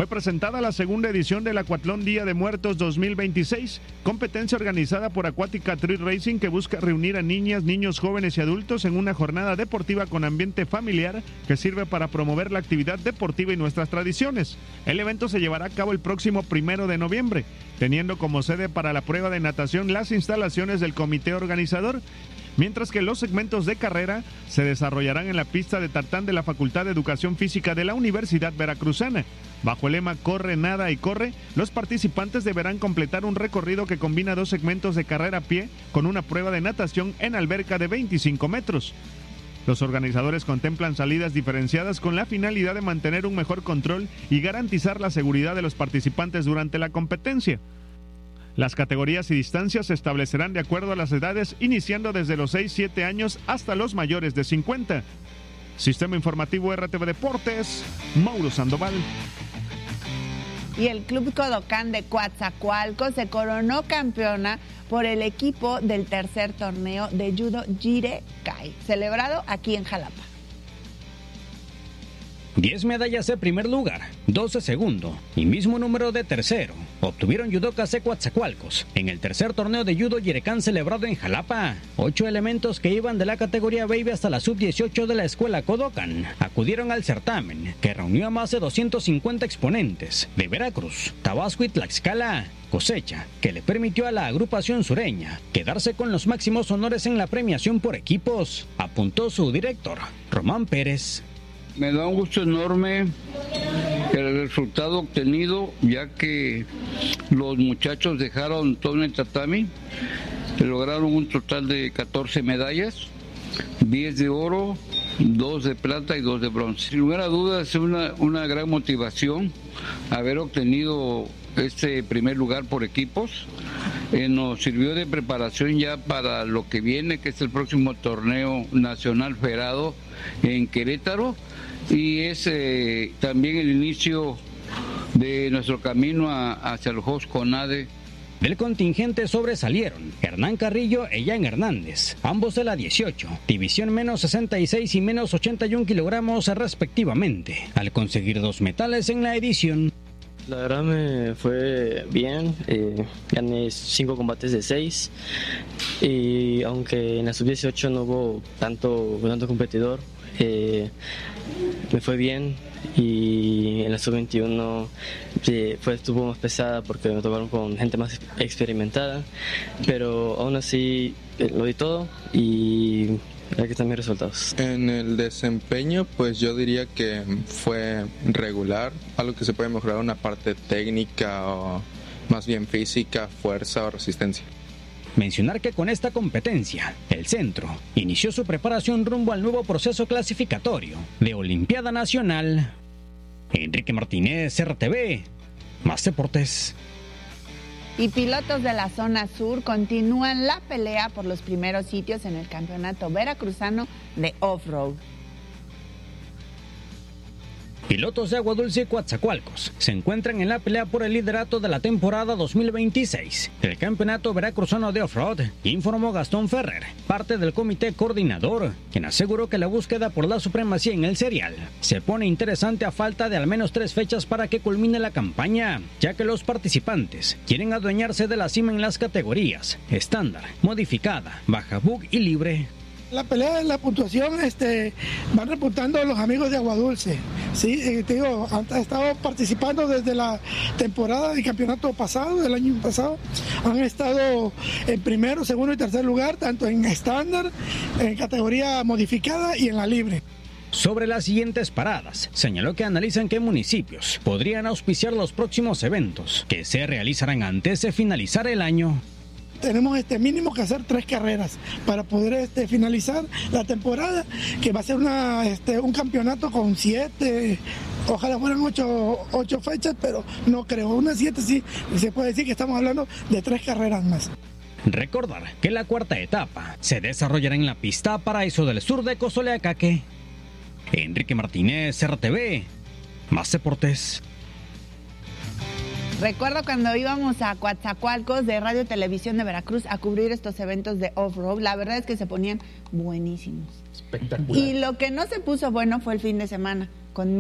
Fue presentada la segunda edición del Acuatlón Día de Muertos 2026, competencia organizada por Acuática Tree Racing que busca reunir a niñas, niños, jóvenes y adultos en una jornada deportiva con ambiente familiar que sirve para promover la actividad deportiva y nuestras tradiciones. El evento se llevará a cabo el próximo 1 de noviembre, teniendo como sede para la prueba de natación las instalaciones del comité organizador, mientras que los segmentos de carrera se desarrollarán en la pista de tartán de la Facultad de Educación Física de la Universidad Veracruzana. Bajo el lema Corre, Nada y Corre, los participantes deberán completar un recorrido que combina 2 segmentos de carrera a pie con una prueba de natación en alberca de 25 metros. Los organizadores contemplan salidas diferenciadas con la finalidad de mantener un mejor control y garantizar la seguridad de los participantes durante la competencia. Las categorías y distancias se establecerán de acuerdo a las edades, iniciando desde los 6-7 años hasta los mayores de 50. Sistema Informativo RTV Deportes, Mauro Sandoval. Y el Club Codocán de Coatzacoalcos se coronó campeona por el equipo del tercer torneo de judo Jirekai, celebrado aquí en Jalapa. 10 medallas de primer lugar, 2 de segundo y mismo número de tercero obtuvieron judocas de Coatzacoalcos en el tercer torneo de judo Jirekai celebrado en Jalapa. 8 elementos que iban de la categoría Baby hasta la sub-18 de la escuela Kodokan acudieron al certamen, que reunió a más de 250 exponentes de Veracruz, Tabasco y Tlaxcala. Cosecha que le permitió a la agrupación sureña quedarse con los máximos honores en la premiación por equipos, apuntó su director, Román Pérez. Me da un gusto enorme el resultado obtenido, ya que los muchachos dejaron todo en el tatami, lograron un total de 14 medallas, 10 de oro, 2 de plata y 2 de bronce. Sin lugar a dudas es una gran motivación haber obtenido este primer lugar por equipos. Nos sirvió de preparación ya para lo que viene, que es el próximo torneo nacional federado en Querétaro, y es también el inicio de nuestro camino hacia los Juegos CONADE. Del contingente sobresalieron Hernán Carrillo e Jan Hernández, ambos de la 18, división menos 66 y menos 81 kilogramos respectivamente, al conseguir 2 metales en la edición. La verdad me fue bien, gané 5 combates de 6 y aunque en la sub-18 no hubo tanto competidor, me fue bien, y en la sub-21 estuvo más pesada porque me tocaron con gente más experimentada, pero aún así lo di todo y aquí están mis resultados. En el desempeño, pues yo diría que fue regular, algo que se puede mejorar, una parte técnica o más bien física, fuerza o resistencia. Mencionar que con esta competencia, el centro inició su preparación rumbo al nuevo proceso clasificatorio de Olimpiada Nacional. Enrique Martínez, RTV, Más Deportes. Y pilotos de la zona sur continúan la pelea por los primeros sitios en el campeonato veracruzano de off-road. Pilotos de Agua Dulce y Coatzacoalcos se encuentran en la pelea por el liderato de la temporada 2026 del Campeonato Veracruzano de Off-Road, informó Gastón Ferrer, parte del comité coordinador, quien aseguró que la búsqueda por la supremacía en el serial se pone interesante a falta de al menos 3 fechas para que culmine la campaña, ya que los participantes quieren adueñarse de la cima en las categorías estándar, modificada, baja bug y libre. La pelea de la puntuación van repuntando los amigos de Agua Dulce. Sí, te digo, han estado participando desde la temporada del campeonato pasado, del año pasado. Han estado en primero, segundo y tercer lugar, tanto en estándar, en categoría modificada y en la libre. Sobre las siguientes paradas, señaló que analizan qué municipios podrían auspiciar los próximos eventos que se realizarán antes de finalizar el año. Tenemos mínimo que hacer 3 carreras para poder finalizar la temporada, que va a ser un campeonato con 7, ojalá fueran 8 fechas, pero no creo, unas 7 sí, se puede decir que estamos hablando de 3 carreras más. Recordar que la cuarta etapa se desarrollará en la pista Paraíso del Sur de Cozoleacaque. Enrique Martínez, RTV, Más Deportes. Recuerdo cuando íbamos a Coatzacoalcos de Radio Televisión de Veracruz a cubrir estos eventos de off-road, la verdad es que se ponían buenísimos. Espectacular. Y lo que no se puso bueno fue el fin de semana,